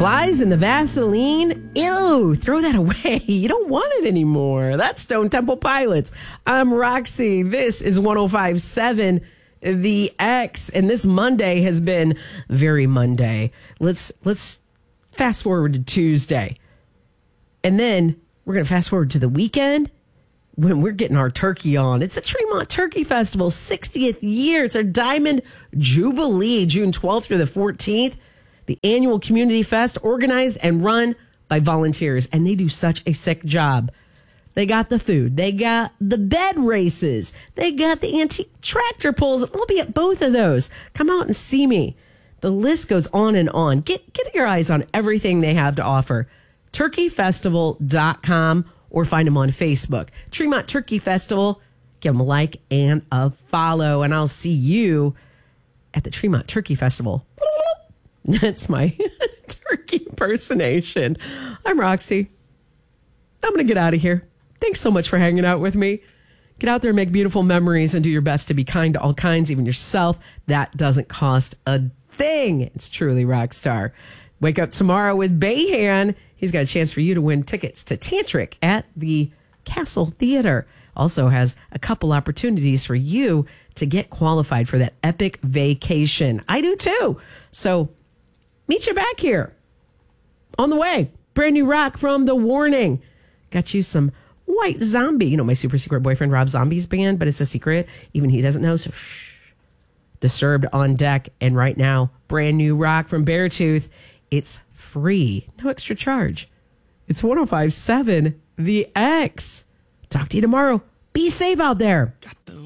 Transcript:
flies in the Vaseline? Ew, throw that away. You don't want it anymore. That's Stone Temple Pilots. I'm Roxy. This is 105.7 The X. And this Monday has been very Monday. Let's fast forward to Tuesday. And then we're going to fast forward to the weekend when we're getting our turkey on. It's a Tremont Turkey Festival, 60th year. It's our Diamond Jubilee, June 12th through the 14th. The annual community fest organized and run by volunteers. And they do such a sick job. They got the food. They got the bed races. They got the antique tractor pulls. We'll be at both of those. Come out and see me. The list goes on and on. Get your eyes on everything they have to offer. turkeyfestival.com or find them on Facebook. Tremont Turkey Festival. Give them a like and a follow. And I'll see you at the Tremont Turkey Festival. That's my turkey impersonation. I'm Roxy. I'm going to get out of here. Thanks so much for hanging out with me. Get out there and make beautiful memories and do your best to be kind to all kinds, even yourself. That doesn't cost a thing. It's truly Rockstar. Wake up tomorrow with Bayhan. He's got a chance for you to win tickets to Tantric at the Castle Theater. Also has a couple opportunities for you to get qualified for that epic vacation. I do too. So meet you back here. On the way, brand new rock from The Warning. Got you some White Zombie. You know, my super secret boyfriend Rob Zombie's band, but it's a secret. Even he doesn't know, so shh. Disturbed on deck. And right now, brand new rock from Beartooth. It's free. No extra charge. It's 105.7 The X. Talk to you tomorrow. Be safe out there. Got the